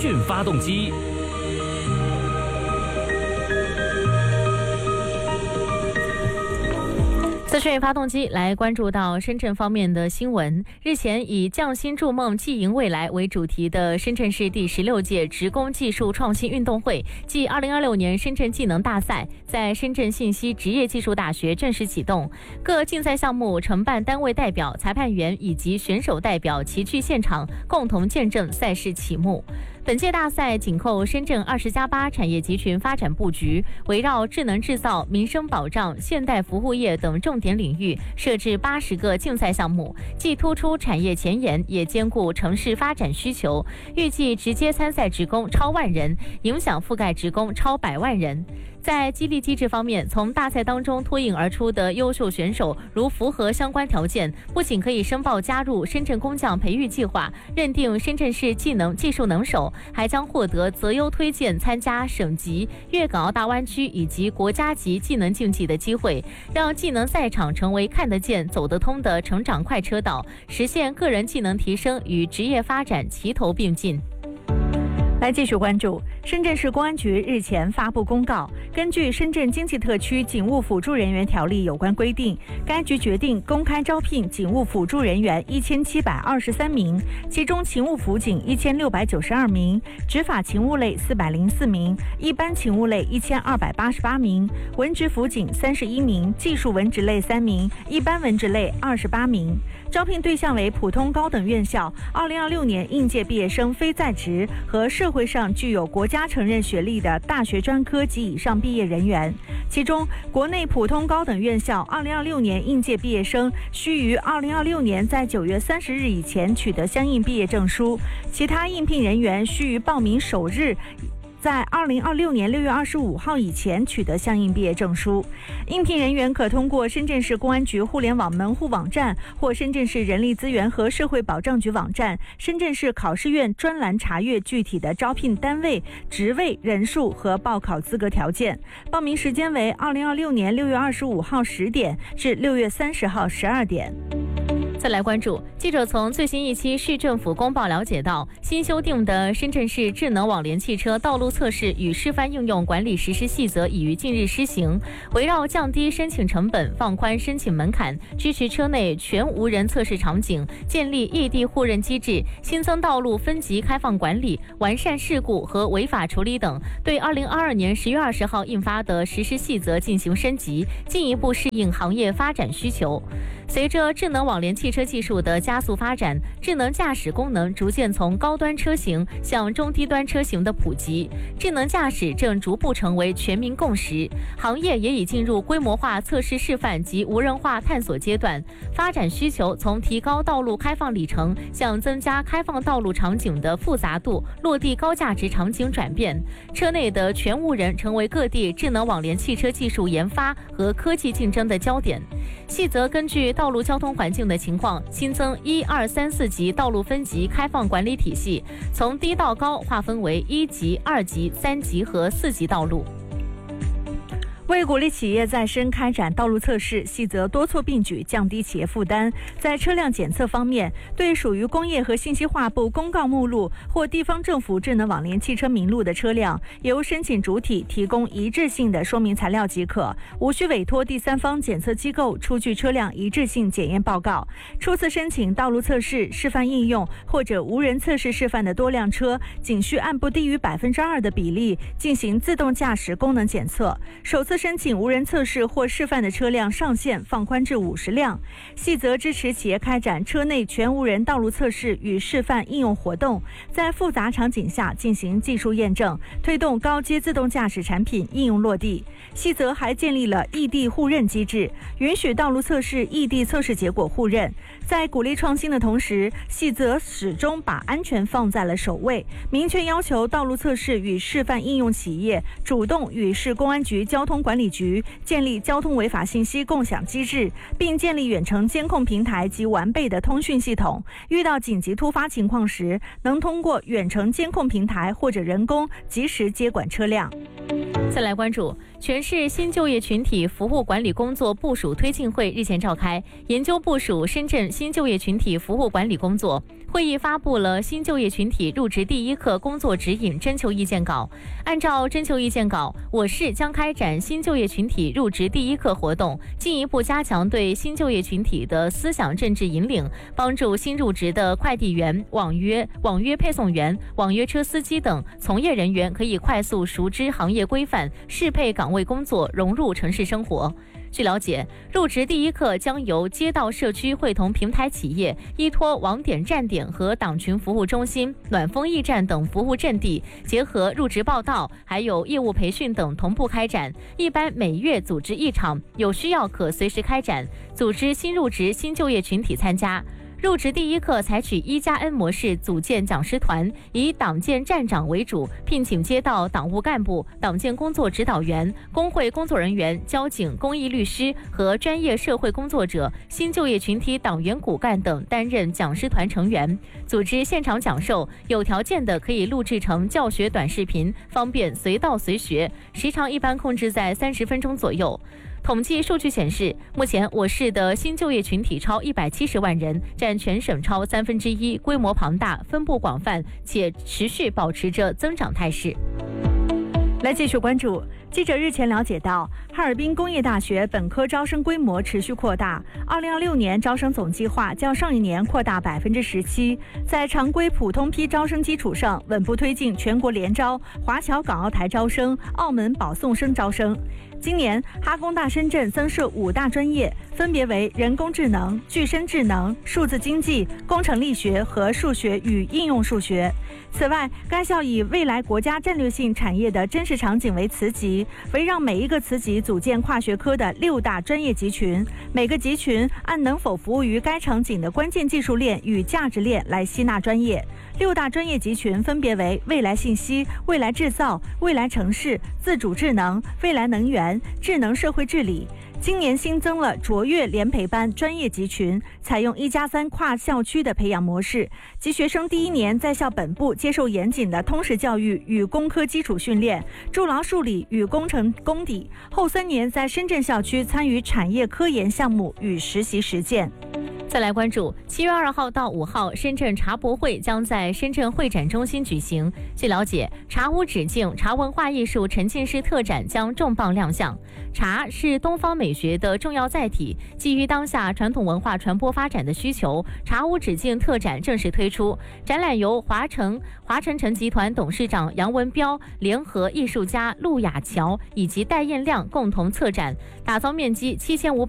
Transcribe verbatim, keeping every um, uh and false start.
讯发动机。 资讯发动机来关注到深圳方面的新闻。日前，以匠心筑梦，技赢未来为主题的深圳市第十六届职工技术创新运动会暨二零二六年深圳技能大赛在深圳信息职业技术大学正式启动。各竞赛项目承办单位代表、裁判员以及选手代表齐聚现场，共同见证赛事启幕。本届大赛紧扣深圳二十加八产业集群发展布局，围绕智能制造、民生保障、现代服务业等重点领域设置八十个竞赛项目，既突出产业前沿，也兼顾城市发展需求。预计直接参赛职工超万人，影响覆盖职工超百万人。在激励机制方面，从大赛当中脱颖而出的优秀选手，如符合相关条件，不仅可以申报加入深圳工匠培育计划，认定深圳市技能技术能手，还将获得择优推荐参加省级、粤港澳大湾区以及国家级技能竞技的机会，让技能赛场成为看得见、走得通的成长快车道，实现个人技能提升与职业发展齐头并进。 来继续关注，深圳市公安局日前发布公告，根据《深圳经济特区警务辅助人员条例》有关规定，该局决定公开招聘警务辅助人员一千七百二十三名，其中勤务辅警一千六百九十二名，执法勤务类四百零四名，一般勤务类一千二百八十八名，文职辅警三十一名，技术文职类三名，一般文职类二十八名。招聘对象为普通高等院校二零二六年应届毕业生非在职和社会上具有国家承认学历的大学专科及以上毕业人员。其中，国内普通高等院校二零二六年应届毕业生需于二零二六年在九月三十日以前取得相应毕业证书，其他应聘人员需于报名首日在二零二六年六月二十五号以前取得相应毕业证书。应聘人员可通过深圳市公安局互联网门户网站或深圳市人力资源和社会保障局网站、深圳市考试院专栏查阅具体的招聘单位、职位、人数和报考资格条件。报名时间为二零二六年六月二十五号十点至六月三十号十二点。 再来关注，记者从最新一期市政府公报了解到，新修订的深圳市智能网联汽车道路测试与示范应用管理实施细则已于近日施行，围绕降低申请成本、放宽申请门槛、支持车内全无人测试场景、建立异地互认机制、新增道路分级开放管理、完善事故和违法处理等，对二零二二年十月二十号印发的实施细则进行升级，进一步适应行业发展需求。随着智能网联汽车技术的加速发展，智能驾驶功能逐渐从高端车型向中低端车型的普及，智能驾驶正逐步成为全民共识，行业也已进入规模化测试示范及无人化探索阶段。发展需求从提高道路开放里程向增加开放道路场景的复杂度、落地高价值场景转变，车内的全无人成为各地智能网联汽车技术研发和科技竞争的焦点。细则根据道路交通环境的情况，新增一二三四级道路分级开放管理体系，从低到高划分为一级、二级、三级和四级道路。 为鼓励企业再生开展道路测试，细则多措并举，降低企业负担。在车辆检测方面，对属于工业和信息化部公告目录或地方政府智能网联汽车名录的车辆，由申请主体提供一致性的说明材料即可，无需委托第三方检测机构出具车辆一致性检验报告。初次申请道路测试、示范应用或者无人测试示范的多辆车，仅需按不低于百分之二的比例进行自动驾驶功能检测。首次申请无人测试或示范的车辆上限放宽至五十辆。细则支持企业开展车内全无人道路测试与示范应用活动，在复杂场景下进行技术验证，推动高阶自动驾驶产品应用落地。细则还建立了异地互认机制，允许道路测试异地测试结果互认。在鼓励创新的同时，细则始终把安全放在了首位，明确要求道路测试与示范应用企业主动与市公安局交通管理局建立交通违法信息共享机制，并建立远程监控平台及完备的通讯系统。遇到紧急突发情况时，能通过远程监控平台或者人工及时接管车辆。 再来关注全市新就业群体服务管理工作部署推进会日前召开，研究部署深圳新就业群体服务管理工作。 会议发布了新就业群体入职第一课工作指引征求意见稿。按照征求意见稿，我市将开展新就业群体入职第一课活动，进一步加强对新就业群体的思想政治引领，帮助新入职的快递员、网约、网约配送员、网约车司机等从业人员可以快速熟知行业规范，适配岗位工作，融入城市生活。据了解，入职第一课将由街道社区会同平台企业，依托网点站点和党群服务中心、暖风驿站等服务阵地，结合入职报到还有业务培训等同步开展，一般每月组织一场，有需要可随时开展，组织新入职新就业群体参加。入职第一课采取一加 N 模式组建讲师团，以党建站长为主，聘请街道党务干部、党建工作指导员、工会工作人员、交警、公益律师和专业社会工作者、新就业群体党员骨干等担任讲师团成员，组织现场讲授，有条件的可以录制成教学短视频，方便随到随学，时长一般控制在三十分钟左右。统计数据显示，目前我市的新就业群体超一百七十万人，占全省超三分之一，规模庞大，分布广泛，且持续保持着增长态势。 来继续关注。记者日前了解到，哈尔滨工业大学本科招生规模持续扩大，二零二六年招生总计划较上一年扩大百分之十七，在常规普通批招生基础上，稳步推进全国联招、华侨港澳台招生、澳门保送生招生。今年哈工大深圳增设五大专业，分别为人工智能、具身智能、数字经济、工程力学和数学与应用数学。此外，该校以未来国家战略性产业的真实场景为词集，围绕每一个词集组建跨学科的六大专业集群，每个集群按能否服务于该场景的关键技术链与价值链来吸纳专业。六大专业集群分别为未来信息、未来制造、未来城市、自主智能、未来能源、智能社会治理。今年新增了卓越联培班专业集群，采用一加三跨校区的培养模式，即学生第一年在校本部接受严谨的通识教育与工科基础训练，筑牢数理与工程功底，后三年在深圳校区参与产业科研项目与实习实践。 再来关注，七月二号到五号，深圳茶博会将在深圳会展中心举行。据了解，茶屋指径茶文化艺术沉浸式特展将重磅亮相。茶是东方美学的重要载体，基于当下传统文化传播发展的需求，茶屋指径特展正式推出。展览由华城华晨城集团董事长杨文彪联合艺术家陆雅乔以及戴彦亮共同策展，打造面积七千五百